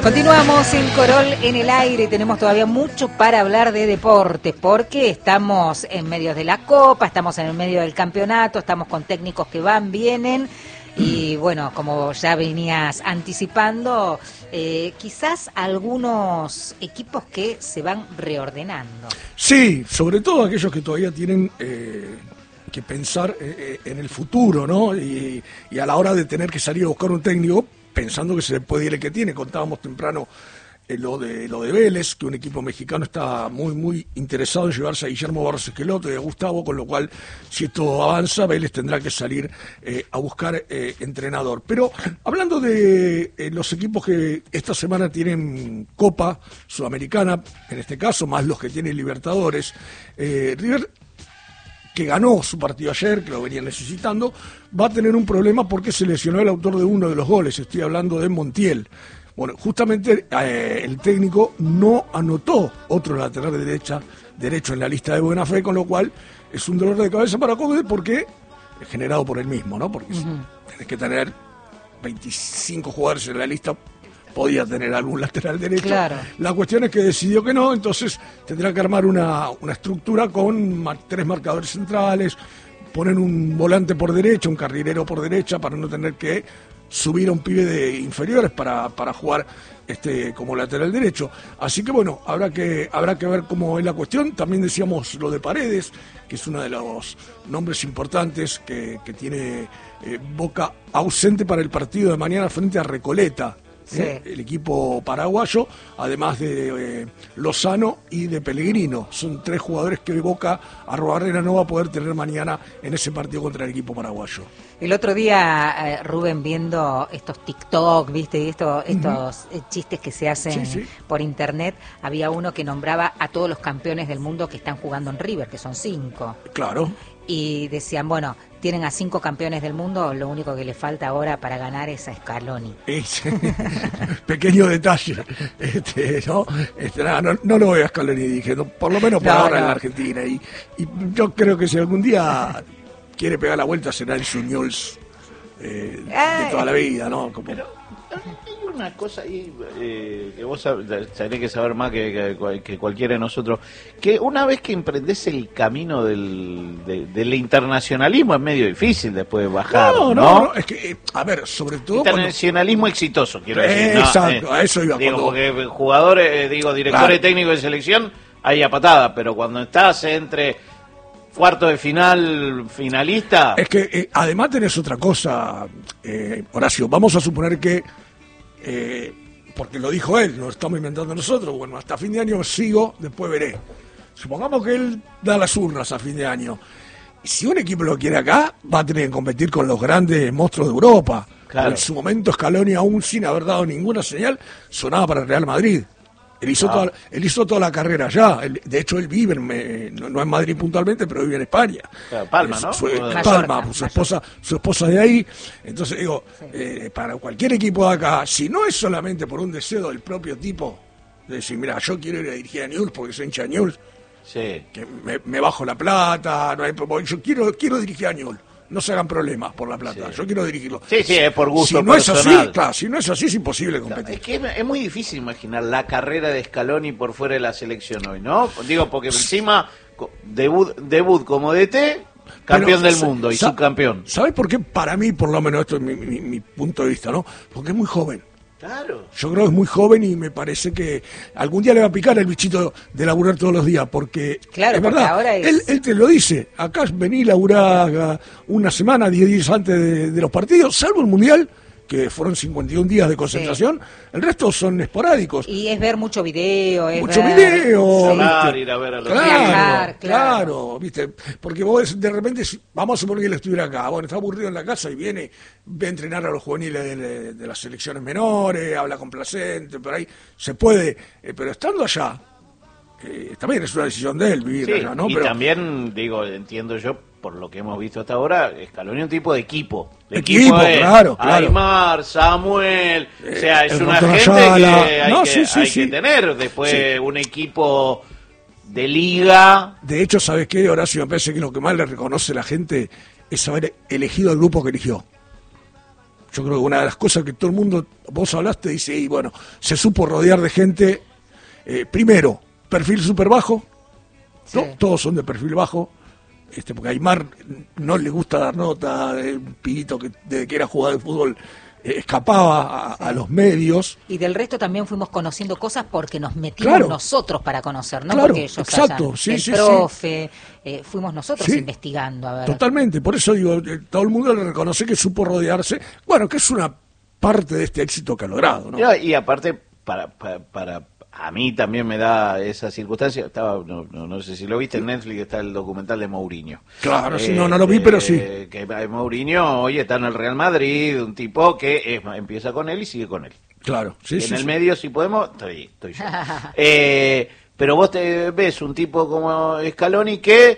Continuamos en Corol en el aire y tenemos todavía mucho para hablar de deportes porque estamos en medio de la Copa, estamos en el medio del campeonato, estamos con técnicos que van, vienen y bueno, como ya venías anticipando, quizás algunos equipos que se van reordenando. Sí, sobre todo aquellos que todavía tienen que pensar en el futuro, ¿no? Y a la hora de tener que salir a buscar un técnico, pensando que se le puede ir el que tiene. Contábamos temprano lo de Vélez, que un equipo mexicano está muy interesado en llevarse a Guillermo Barros Esqueloto y a Gustavo, con lo cual, si esto avanza, Vélez tendrá que salir a buscar entrenador. Pero hablando de los equipos que esta semana tienen Copa Sudamericana, en este caso, más los que tienen Libertadores, River, que ganó su partido ayer, que lo venía necesitando, va a tener un problema porque se lesionó el autor de uno de los goles. Estoy hablando de Montiel. Bueno, justamente el técnico no anotó otro lateral derecho en la lista de buena fe, con lo cual es un dolor de cabeza para Code porque es generado por él mismo, ¿no? Porque tenés que tener 25 jugadores en la lista, podía tener algún lateral derecho. Claro. La cuestión es que decidió que no, entonces tendrá que armar una estructura con 3 marcadores centrales, poner un volante por derecha, un carrilero por derecha, para no tener que subir a un pibe de inferiores para jugar como lateral derecho. Así que bueno, habrá que ver cómo es la cuestión. También decíamos lo de Paredes, que es uno de los nombres importantes que tiene Boca ausente para el partido de mañana frente a Recoleta. Sí. El equipo paraguayo, además de Lozano y de Pellegrino. Son 3 jugadores que Boca Arrobarrena no va a poder tener mañana en ese partido contra el equipo paraguayo. El otro día, Rubén, viendo estos TikTok, ¿viste? Y estos chistes que se hacen por internet, había uno que nombraba a todos los campeones del mundo que están jugando en River, que son 5. Claro. Y decían, bueno, tienen a 5 campeones del mundo, lo único que le falta ahora para ganar es a Scaloni. Pequeño detalle, no lo veo a Scaloni, dije, por lo menos por ahora en la Argentina. Y yo creo que si algún día quiere pegar la vuelta será el Suñols de toda la vida, ¿no? Pero hay una cosa ahí que vos tenés que saber más que cualquiera de nosotros, que una vez que emprendés el camino del internacionalismo es medio difícil después de bajar, ¿no? Es que, a ver, sobre todo internacionalismo exitoso, quiero decir. Exacto, a eso iba. Porque jugadores, directores técnicos de selección, hay a patada, pero cuando estás entre cuarto de final, finalista. Es que además tenés otra cosa, Horacio. Vamos a suponer que, porque lo dijo él, no lo estamos inventando nosotros, bueno, hasta fin de año sigo, después veré. Supongamos que él da las urnas a fin de año. Y si un equipo lo quiere acá, va a tener que competir con los grandes monstruos de Europa. Claro. En su momento Scaloni, aún sin haber dado ninguna señal, sonaba para el Real Madrid. Él hizo toda la carrera allá. De hecho, él vive, no en Madrid puntualmente, pero vive en España. Palma, ¿no? Palma, su esposa de ahí. Entonces, digo, para cualquier equipo de acá, si no es solamente por un deseo del propio tipo, de decir, mira, yo quiero ir a dirigir a Newell's porque soy hincha de Newell's, que me bajo la plata, yo quiero dirigir a Newell's. No se hagan problemas por la plata, yo quiero dirigirlo. Sí, es por gusto si no personal. Es así, claro, si no es así es imposible competir. Es que es muy difícil imaginar la carrera de Scaloni por fuera de la selección hoy, ¿no? Digo, porque encima debut como DT, campeón del mundo y subcampeón. ¿Sabes por qué? Para mí, por lo menos, esto es mi punto de vista, ¿no? Porque es muy joven. Claro. Yo creo que es muy joven y me parece que algún día le va a picar el bichito de laburar todos los días, porque claro, es verdad, ahora él te lo dice, acá vení a laburar una semana, 10 días antes de los partidos, salvo el Mundial, que fueron 51 días de concentración, el resto son esporádicos. Y es ver mucho video, ir a ver a los claro, ¿viste? Porque vos de repente, vamos a suponer que él estuviera acá, bueno, está aburrido en la casa y ve a entrenar a los juveniles de las selecciones menores, habla complacente, por ahí se puede, pero estando allá, también es una decisión de él vivir allá, ¿no? Y pero también, entiendo yo, por lo que hemos visto hasta ahora, Scaloni es un tipo de equipo. Claro. Aymar, Samuel, o sea, es una gente que hay que tener después un equipo de liga. De hecho, ¿sabes qué, Horacio? Me parece que lo que más le reconoce la gente es haber elegido el grupo que eligió. Yo creo que una de las cosas que todo el mundo, vos hablaste, dice, y bueno, se supo rodear de gente, primero, perfil súper bajo, ¿no? Todos son de perfil bajo, porque a Aimar no le gusta dar nota, un pibito que desde que era jugador de fútbol escapaba a los medios. Y del resto también fuimos conociendo cosas porque nos metimos nosotros para conocer, no porque ellos exacto, el profe, fuimos nosotros investigando. A ver. Totalmente, por eso digo, todo el mundo le reconoce que supo rodearse, bueno, que es una parte de este éxito que ha logrado, ¿no? Y aparte, para a mí también me da esa circunstancia. No sé si lo viste en Netflix, está el documental de Mourinho. Claro, sí, no lo vi, pero sí. Que Mourinho hoy está en el Real Madrid, un tipo que empieza con él y sigue con él. Claro, sí, en el medio, si podemos, estoy yo. Pero vos te ves un tipo como Scaloni que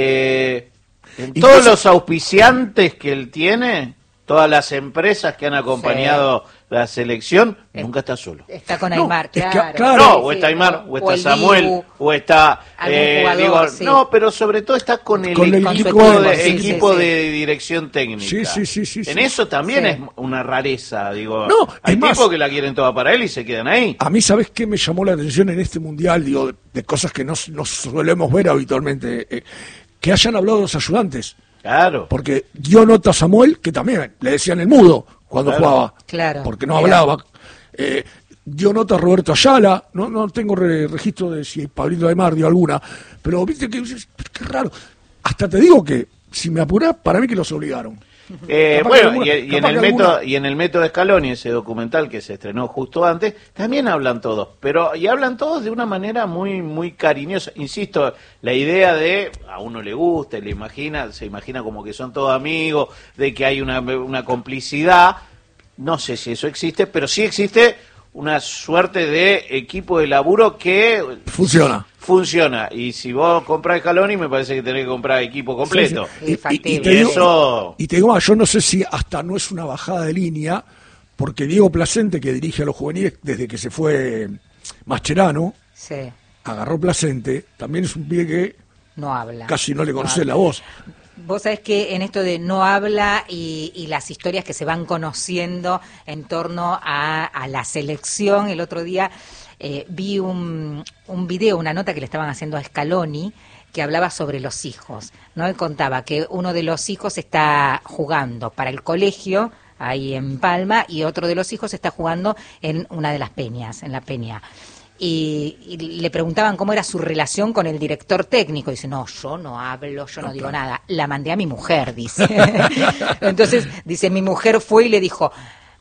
en todos los auspiciantes que él tiene, todas las empresas que han acompañado la selección, nunca está solo. Está con Aimar, claro. No, o está Aimar, o está Samuel, Dibu, o está... jugador, no, pero sobre todo está con el equipo de dirección técnica. Sí. En eso también es una rareza, digo. No, hay más, tipos que la quieren toda para él y se quedan ahí. A mí, ¿sabés qué me llamó la atención en este mundial? Digo, de cosas que no solemos ver habitualmente, que hayan hablado los ayudantes. Claro. Porque dio nota a Samuel, que también le decían el mudo cuando jugaba. Claro. Porque no hablaba. Dio nota a Roberto Ayala. No tengo registro de si Pablito Aimar dio alguna. Pero viste que qué raro. Hasta te digo que, si me apurás, para mí que los obligaron. Bueno, y en el método Scaloni, ese documental que se estrenó justo antes, también hablan todos, y hablan todos de una manera muy muy cariñosa. Insisto, la idea de a uno le gusta, se imagina como que son todos amigos, de que hay una complicidad. No sé si eso existe, pero sí existe una suerte de equipo de laburo que funciona, y si vos comprás Scaloni, me parece que tenés que comprar equipo completo. Sí. Y te digo más, yo no sé si hasta no es una bajada de línea, porque Diego Placente, que dirige a los juveniles desde que se fue Mascherano, agarró Placente, también es un pibe que no habla, casi no le conoce la voz. Vos sabés que en esto de no habla y las historias que se van conociendo en torno a la selección, el otro día vi un video, una nota que le estaban haciendo a Scaloni, que hablaba sobre los hijos, ¿no? Él contaba que uno de los hijos está jugando para el colegio, ahí en Palma, y otro de los hijos está jugando en una de las peñas, en la peña. Y le preguntaban cómo era su relación con el director técnico. Y dice, no, yo no hablo, yo no digo nada. La mandé a mi mujer, dice. Entonces, dice, mi mujer fue y le dijo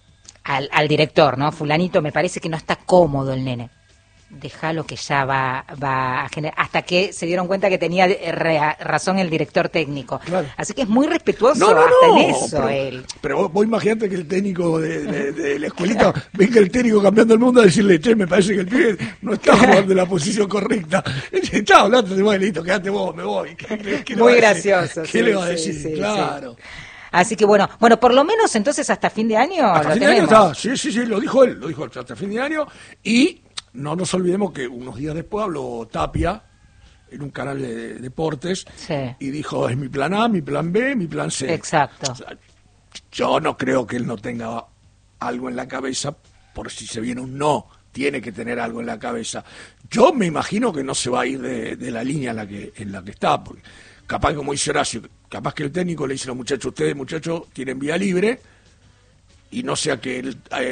al director, ¿no? Fulanito, me parece que no está cómodo el nene. Déjalo que ya va a generar, hasta que se dieron cuenta que tenía razón el director técnico. Claro. Así que es muy respetuoso en eso él. Pero vos imaginate que el técnico de la escuelita venga el técnico campeando el mundo a decirle, che, me parece que el pibe no está jugando en la posición correcta. Chao, hablate, listo, quédate vos, me voy. Muy gracioso. ¿Qué le va a decir? Sí, claro. Sí. Así que bueno, por lo menos entonces hasta fin de año hasta lo fin tenemos. De año está. Sí, lo dijo él, hasta fin de año. Y no nos olvidemos que unos días después habló Tapia en un canal de deportes y dijo, es mi plan A, mi plan B, mi plan C. Exacto. O sea, yo no creo que él no tenga algo en la cabeza, por si se viene un no, tiene que tener algo en la cabeza. Yo me imagino que no se va a ir de la línea en la que está, porque capaz, como dice Horacio, capaz que el técnico le dice a los muchachos, ustedes muchachos tienen vía libre, y no sea que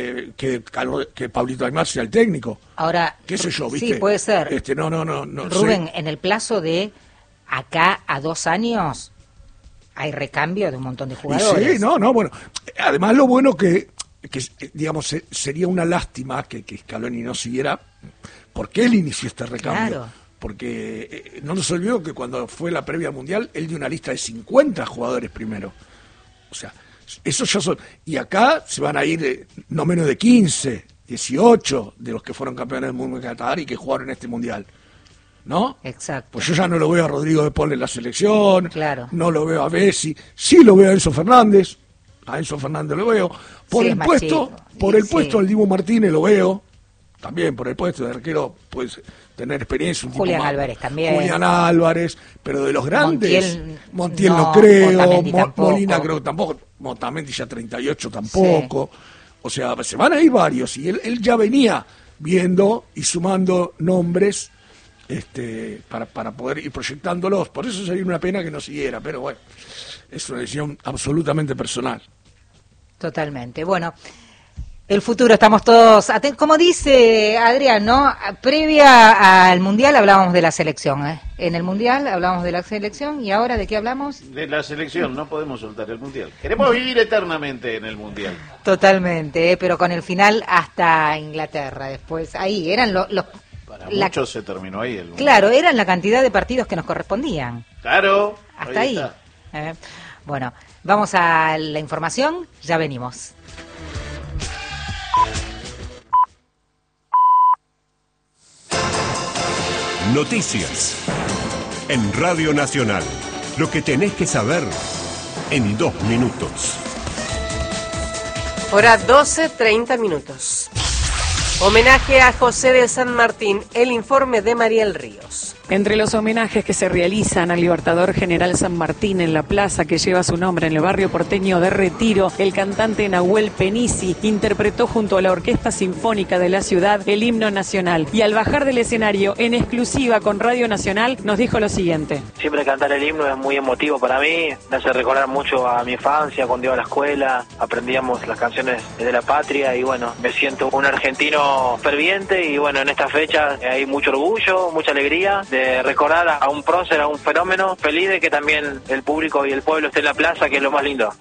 Pablito Aimar sea el técnico. Ahora, qué sé yo, ¿viste? Sí, puede ser. No Rubén, sé. en el plazo de acá a 2 años hay recambio de un montón de jugadores. Sí, bueno. Además, lo bueno que digamos, sería una lástima que Scaloni no siguiera, porque él inició este recambio. Claro. Porque no nos olvidemos que cuando fue la previa mundial, él dio una lista de 50 jugadores primero. O sea, esos ya son. Y acá se van a ir no menos de 15, 18 de los que fueron campeones del mundo en Qatar y que jugaron en este mundial. ¿No? Exacto. Pues yo ya no lo veo a Rodrigo de Paul en la selección. Claro. No lo veo a Messi. Sí lo veo a Enzo Fernández. A Enzo Fernández lo veo. Por el puesto al Dibu Martínez lo veo. también por el puesto de arquero puedes tener experiencia. Un Julián tipo más, Álvarez también. Julián Álvarez, pero de los grandes, Montiel no creo, creo, Molina creo que tampoco, Otamendi ya 38 tampoco. Sí. O sea, se van a ir varios, y él ya venía viendo y sumando nombres para poder ir proyectándolos. Por eso sería una pena que no siguiera, pero bueno, es una decisión absolutamente personal. Totalmente. Bueno, el futuro, estamos todos atentos. Como dice Adrián, ¿no? Previa al Mundial hablábamos de la selección, ¿eh? En el Mundial hablábamos de la selección, y ahora ¿de qué hablamos? De la selección, no podemos soltar el Mundial. Queremos vivir eternamente en el Mundial. Totalmente, pero con el final hasta Inglaterra después. Ahí eran los... Para muchos se terminó ahí el Mundial. Claro, eran la cantidad de partidos que nos correspondían. Claro. Hasta ahí. Bueno, vamos a la información, ya venimos. Noticias en Radio Nacional. Lo que tenés que saber en 2 minutos. Hora 12:30. Homenaje a José de San Martín, el informe de Mariel Ríos. Entre los homenajes que se realizan al Libertador General San Martín en la plaza que lleva su nombre en el barrio porteño de Retiro, el cantante Nahuel Penisi interpretó junto a la Orquesta Sinfónica de la ciudad el himno nacional. Y al bajar del escenario, en exclusiva con Radio Nacional, nos dijo lo siguiente. Siempre cantar el himno es muy emotivo para mí, me hace recordar mucho a mi infancia, cuando iba a la escuela, aprendíamos las canciones de la patria y bueno, me siento un argentino ferviente y bueno, en esta fecha hay mucho orgullo, mucha alegría de recordar a un prócer, a un fenómeno, feliz de que también el público y el pueblo esté en la plaza, que es lo más lindo.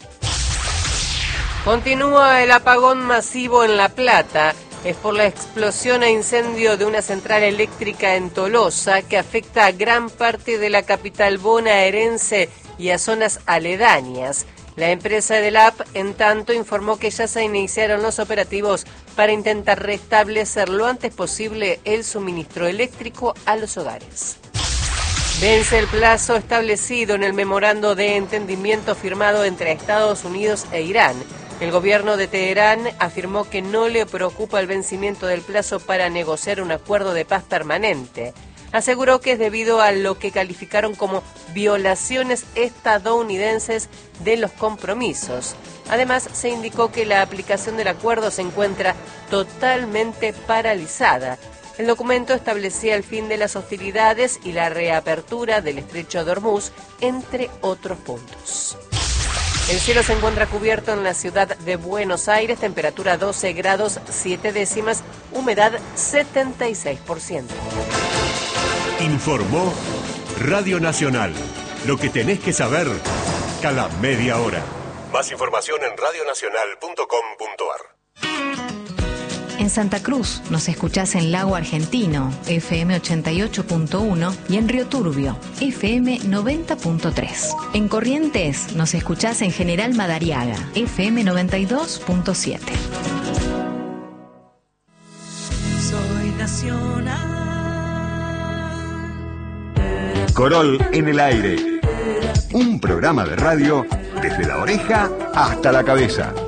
Continúa el apagón masivo en La Plata. Es por la explosión e incendio de una central eléctrica en Tolosa que afecta a gran parte de la capital bonaerense y a zonas aledañas. La empresa de la AP, en tanto, informó que ya se iniciaron los operativos para intentar restablecer lo antes posible el suministro eléctrico a los hogares. Vence el plazo establecido en el memorando de entendimiento firmado entre Estados Unidos e Irán. El gobierno de Teherán afirmó que no le preocupa el vencimiento del plazo para negociar un acuerdo de paz permanente. Aseguró que es debido a lo que calificaron como violaciones estadounidenses de los compromisos. Además, se indicó que la aplicación del acuerdo se encuentra totalmente paralizada. El documento establecía el fin de las hostilidades y la reapertura del estrecho de Hormuz, entre otros puntos. El cielo se encuentra cubierto en la ciudad de Buenos Aires, temperatura 12 grados 7 décimas, humedad 76%. Informó Radio Nacional. Lo que tenés que saber cada media hora. Más información en radionacional.com.ar. En Santa Cruz nos escuchás en Lago Argentino, FM 88.1, y en Río Turbio, FM 90.3. En Corrientes nos escuchás en General Madariaga, FM 92.7. Soy nacional. Corol en el aire. Un programa de radio desde la oreja hasta la cabeza.